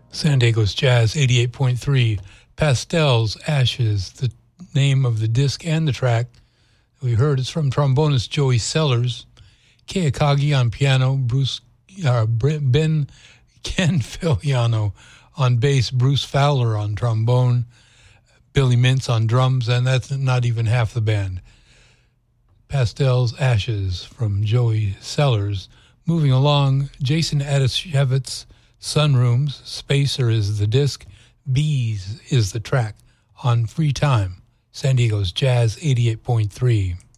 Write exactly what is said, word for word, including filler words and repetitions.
San Diego's Jazz eighty-eight point three. Pastels, Ashes, the name of the disc and the track we heard is from trombonist Joey Sellers. Kei Akagi on piano, Bruce uh, Ben Ken Filiano on bass, Bruce Fowler on trombone, Billy Mintz on drums, and that's not even half the band. Pastels, Ashes from Joey Sellers. Moving along, Jason Adashevitz, Sunrooms, Spacer is the disc, Bees is the track on Free Time, San Diego's Jazz eighty-eight point three.